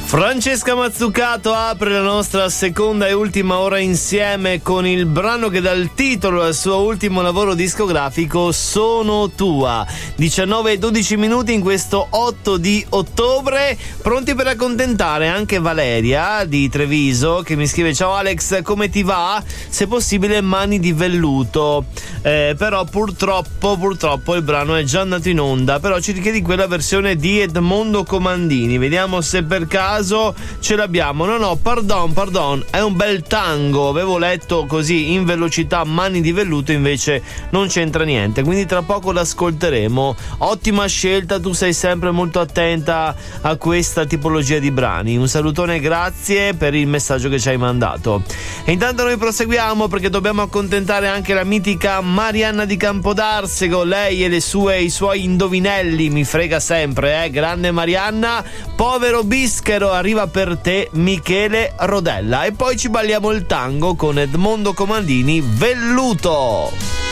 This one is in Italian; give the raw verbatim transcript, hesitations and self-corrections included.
Francesca Mazzucato apre la nostra seconda e ultima ora insieme con il brano che dà il titolo al suo ultimo lavoro discografico, Sono tua. diciannove e dodici minuti in questo otto di ottobre, pronti per accontentare anche Valeria di Treviso che mi scrive: ciao Alex, come ti va? Se possibile mani di velluto, eh, però purtroppo purtroppo il brano è già andato in onda, però ci richiedi quella versione di Edmondo Comandini. Vediamo se per caso ce l'abbiamo. No no, pardon pardon, è un bel tango, avevo letto così in velocità mani di velluto, invece non c'entra niente, quindi tra poco l'ascolteremo. Ottima scelta, tu sei sempre molto attenta a questa tipologia di brani. Un salutone, grazie per il messaggio che ci hai mandato. E intanto noi proseguiamo perché dobbiamo accontentare anche la mitica Marianna di Campodarsego, lei e le sue i suoi indovinelli, mi frega sempre, eh, grande Marianna. Povero Bischero, arriva per te Michele Rodella, e poi ci balliamo il tango con Edmondo Comandini, Velluto.